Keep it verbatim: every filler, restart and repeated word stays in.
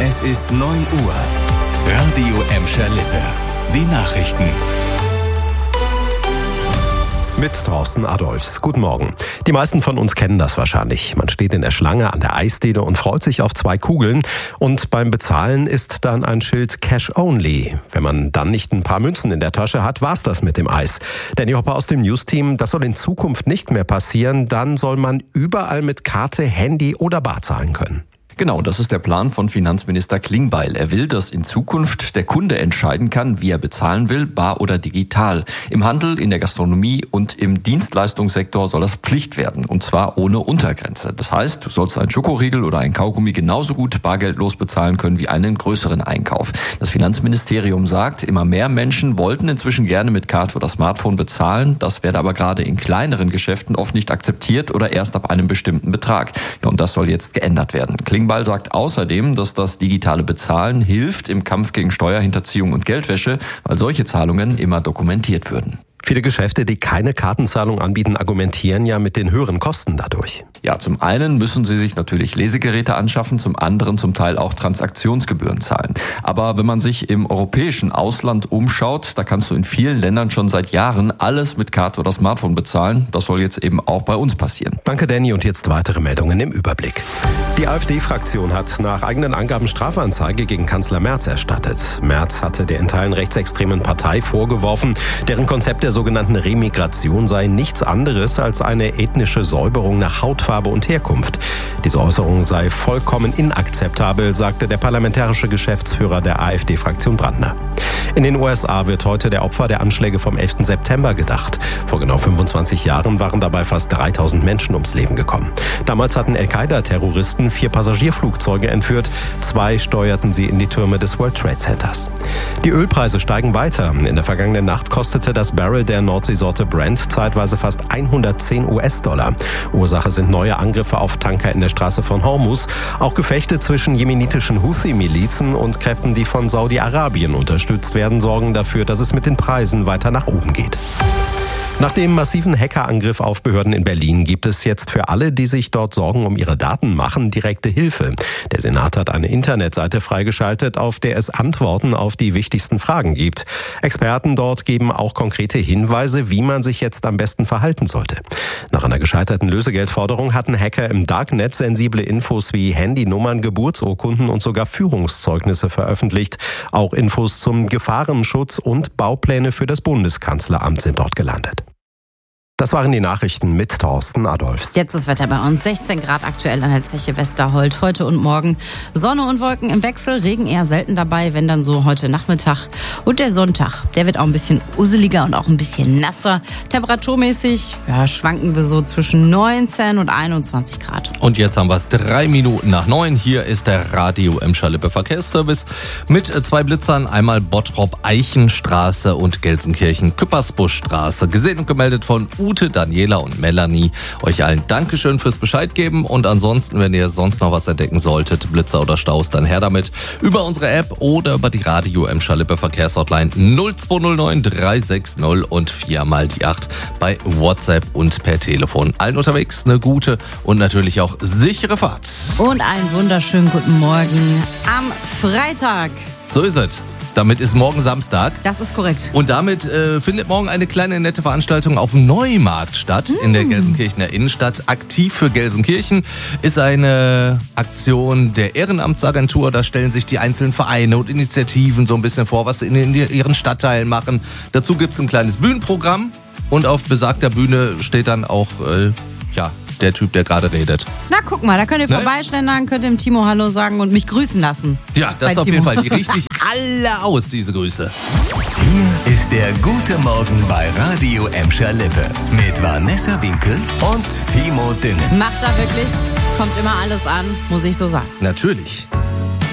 Es ist neun Uhr. Radio Emscher Lippe. Die Nachrichten. Mit Thorsten Adolfs. Guten Morgen. Die meisten von uns kennen das wahrscheinlich. Man steht in der Schlange an der Eisdiele und freut sich auf zwei Kugeln. Und beim Bezahlen ist dann ein Schild Cash Only. Wenn man dann nicht ein paar Münzen in der Tasche hat, war's das mit dem Eis. Danny Hopper aus dem News-Team, das soll in Zukunft nicht mehr passieren. Dann soll man überall mit Karte, Handy oder Bar zahlen können. Genau, das ist der Plan von Finanzminister Klingbeil. Er will, dass in Zukunft der Kunde entscheiden kann, wie er bezahlen will, bar oder digital. Im Handel, in der Gastronomie und im Dienstleistungssektor soll das Pflicht werden, und zwar ohne Untergrenze. Das heißt, du sollst einen Schokoriegel oder einen Kaugummi genauso gut bargeldlos bezahlen können wie einen größeren Einkauf. Das Finanzministerium sagt, immer mehr Menschen wollten inzwischen gerne mit Karte oder Smartphone bezahlen. Das werde aber gerade in kleineren Geschäften oft nicht akzeptiert oder erst ab einem bestimmten Betrag. Ja, und das soll jetzt geändert werden. Klingbeil sagt außerdem, dass das digitale Bezahlen hilft im Kampf gegen Steuerhinterziehung und Geldwäsche, weil solche Zahlungen immer dokumentiert würden. Viele Geschäfte, die keine Kartenzahlung anbieten, argumentieren ja mit den höheren Kosten dadurch. Ja, zum einen müssen sie sich natürlich Lesegeräte anschaffen, zum anderen zum Teil auch Transaktionsgebühren zahlen. Aber wenn man sich im europäischen Ausland umschaut, da kannst du in vielen Ländern schon seit Jahren alles mit Karte oder Smartphone bezahlen. Das soll jetzt eben auch bei uns passieren. Danke, Danny. Und jetzt weitere Meldungen im Überblick. Die AfD-Fraktion hat nach eigenen Angaben Strafanzeige gegen Kanzler Merz erstattet. Merz hatte der in Teilen rechtsextremen Partei vorgeworfen, deren Konzept der sogenannten Remigration sei nichts anderes als eine ethnische Säuberung nach Hautfarbe und Herkunft. Diese Äußerung sei vollkommen inakzeptabel, sagte der parlamentarische Geschäftsführer der AfD-Fraktion Brandner. In den U S A wird heute der Opfer der Anschläge vom elften September gedacht. Vor genau fünfundzwanzig Jahren waren dabei fast dreitausend Menschen ums Leben gekommen. Damals hatten Al-Qaida-Terroristen vier Passagierflugzeuge entführt. Zwei steuerten sie in die Türme des World Trade Centers. Die Ölpreise steigen weiter. In der vergangenen Nacht kostete das Barrel der Nordseesorte Brent zeitweise fast hundertzehn US-Dollar. Ursache sind neue Angriffe auf Tanker in der Straße von Hormuz. Auch Gefechte zwischen jemenitischen Houthi-Milizen und Kräften, die von Saudi-Arabien unterstützt werden, sorgen dafür, dass es mit den Preisen weiter nach oben geht. Nach dem massiven Hackerangriff auf Behörden in Berlin gibt es jetzt für alle, die sich dort Sorgen um ihre Daten machen, direkte Hilfe. Der Senat hat eine Internetseite freigeschaltet, auf der es Antworten auf die wichtigsten Fragen gibt. Experten dort geben auch konkrete Hinweise, wie man sich jetzt am besten verhalten sollte. Nach einer gescheiterten Lösegeldforderung hatten Hacker im Darknet sensible Infos wie Handynummern, Geburtsurkunden und sogar Führungszeugnisse veröffentlicht. Auch Infos zum Gefahrenschutz und Baupläne für das Bundeskanzleramt sind dort gelandet. Das waren die Nachrichten mit Thorsten Adolfs. Jetzt das Wetter bei uns. sechzehn Grad aktuell an der Zeche Westerhold. Heute und morgen Sonne und Wolken im Wechsel. Regen eher selten dabei, wenn dann so heute Nachmittag. Und der Sonntag, der wird auch ein bisschen useliger und auch ein bisschen nasser. Temperaturmäßig ja, schwanken wir so zwischen neunzehn und einundzwanzig Grad. Und jetzt haben wir es drei Minuten nach neun. Hier ist der Radio Emscher Lippe Verkehrsservice mit zwei Blitzern. Einmal Bottrop-Eichenstraße und Gelsenkirchen-Küppersbuschstraße. Gesehen und gemeldet von Ute, Daniela und Melanie. Euch allen Dankeschön fürs Bescheid geben und ansonsten, wenn ihr sonst noch was entdecken solltet, Blitzer oder Staus, dann her damit über unsere App oder über die Radio Emscher Lippe Verkehrshotline null zwei null neun drei sechs null und vier mal die acht bei WhatsApp und per Telefon. Allen unterwegs eine gute und natürlich auch sichere Fahrt. Und einen wunderschönen guten Morgen am Freitag. So ist es. Damit ist morgen Samstag. Das ist korrekt. Und damit äh, findet morgen eine kleine nette Veranstaltung auf dem Neumarkt statt, mm. in der Gelsenkirchener Innenstadt. Aktiv für Gelsenkirchen ist eine Aktion der Ehrenamtsagentur. Da stellen sich die einzelnen Vereine und Initiativen so ein bisschen vor, was sie in, in ihren Stadtteilen machen. Dazu gibt's ein kleines Bühnenprogramm und auf besagter Bühne steht dann auch äh, ja, der Typ, der gerade redet. Na, guck mal, da könnt ihr ne? vorbeiständern, könnt dem Timo Hallo sagen und mich grüßen lassen. Ja, das ist auf Timo. jeden Fall. Die richtig alle aus, diese Grüße. Hier ist der gute Morgen bei Radio Emscher Lippe mit Vanessa Winkel und Timo Düngen. Macht da wirklich, kommt immer alles an, muss ich so sagen. Natürlich.